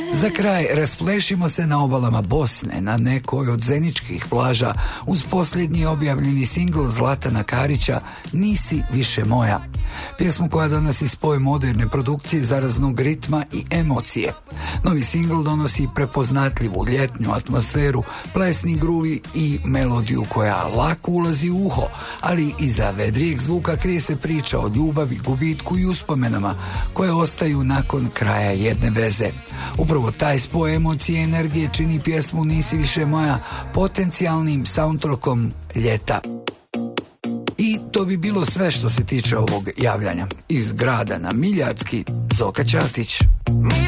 Za kraj rasplešimo se na obalama Bosne, na nekoj od zeničkih plaža, uz posljednji objavljeni singl Zlatana Karića Nisi više moja. Pjesmu koja donosi spoj moderne produkcije, zaraznog ritma i emocije. Novi singl donosi prepoznatljivu ljetnju atmosferu, plesni gruvi i melodiju koja lako ulazi u uho, ali iza vedrijeg zvuka krije se priča o ljubavi, gubitku i uspomenama koje ostaju nakon kraja jedne veze. Upravo taj spoj emocije i energije čini pjesmu Nisi više moja potencijalnim soundtrackom ljeta. I to bi bilo sve što se tiče ovog javljanja. Iz grada na Miljacki, Zoka Ćatić.